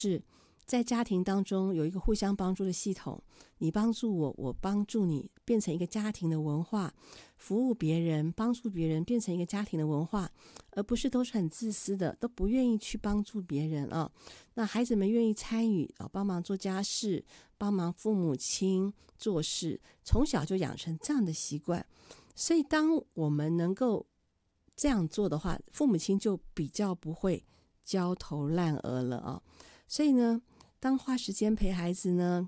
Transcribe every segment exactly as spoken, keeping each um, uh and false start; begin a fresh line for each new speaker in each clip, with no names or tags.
在家庭当中有一个互相帮助的系统，你帮助我，我帮助你，变成一个家庭的文化，服务别人，帮助别人，变成一个家庭的文化，而不是都是很自私的，都不愿意去帮助别人啊。那孩子们愿意参与啊，帮忙做家事，帮忙父母亲做事，从小就养成这样的习惯。所以当我们能够这样做的话，父母亲就比较不会焦头烂额了啊。所以呢，当花时间陪孩子呢，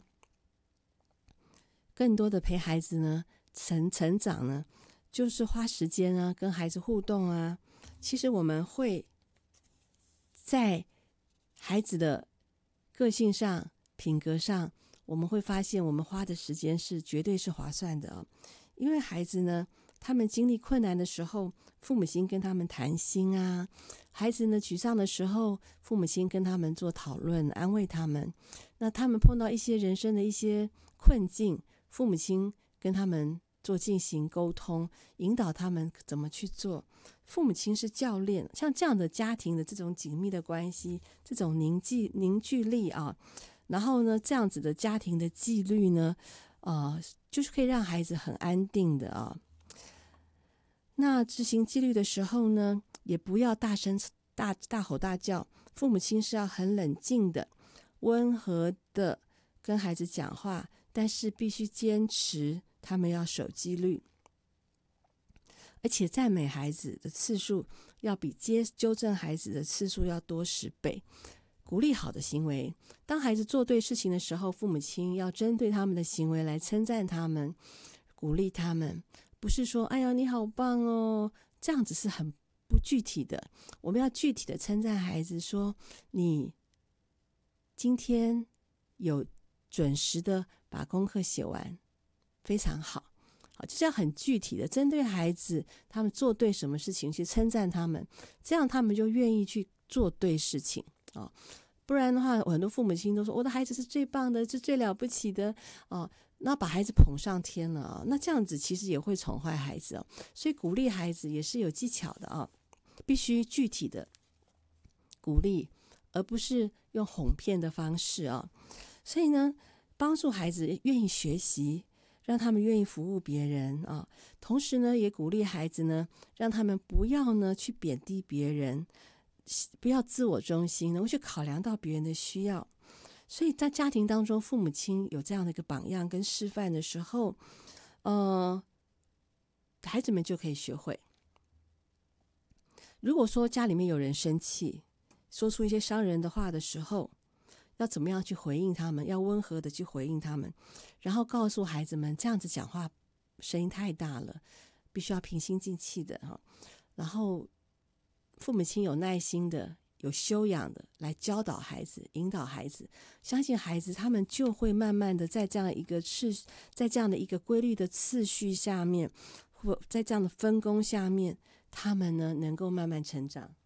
更多的陪孩子呢成成长呢，就是花时间啊，跟孩子互动啊。其实我们会在孩子的个性上、品格上，我们会发现我们花的时间是绝对是划算的哦。因为孩子呢，他们经历困难的时候，父母亲跟他们谈心啊；孩子呢沮丧的时候，父母亲跟他们做讨论，安慰他们。那他们碰到一些人生的一些困境，父母亲跟他们做进行沟通，引导他们怎么去做。父母亲是教练，像这样的家庭的这种紧密的关系，这种凝聚凝聚力啊，然后呢，这样子的家庭的纪律呢，呃，就是可以让孩子很安定的啊。那执行纪律的时候呢，也不要大声大大吼大叫，父母亲是要很冷静的、温和的跟孩子讲话，但是必须坚持他们要守纪律，而且赞美孩子的次数要比接纠正孩子的次数要多十倍。鼓励好的行为，当孩子做对事情的时候，父母亲要针对他们的行为来称赞他们，鼓励他们，不是说哎呀你好棒哦，这样子是很不具体的。我们要具体的称赞孩子，说你今天有准时的把功课写完，非常好。好，就是要很具体的针对孩子他们做对什么事情去称赞他们，这样他们就愿意去做对事情啊。不然的话，很多父母亲都说我的孩子是最棒的，是最了不起的哦，那把孩子捧上天了啊，那这样子其实也会宠坏孩子哦。所以鼓励孩子也是有技巧的啊，必须具体的鼓励，而不是用哄骗的方式啊。所以呢，帮助孩子愿意学习，让他们愿意服务别人啊。同时呢，也鼓励孩子呢，让他们不要呢去贬低别人，不要自我中心，能够去考量到别人的需要。所以在家庭当中，父母亲有这样的一个榜样跟示范的时候，呃，孩子们就可以学会。如果说家里面有人生气，说出一些伤人的话的时候，要怎么样去回应他们，要温和的去回应他们，然后告诉孩子们这样子讲话声音太大了，必须要平心静气的哈。然后父母亲有耐心的、有修养的来教导孩子、引导孩子，相信孩子他们就会慢慢的在这样一个次在这样的一个规律的次序下面，或在这样的分工下面，他们呢能够慢慢成长。